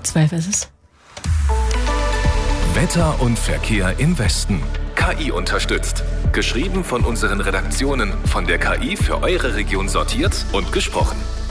12 ist es. Wetter und Verkehr im Westen. KI unterstützt. Geschrieben von unseren Redaktionen, von der KI für eure Region sortiert und gesprochen.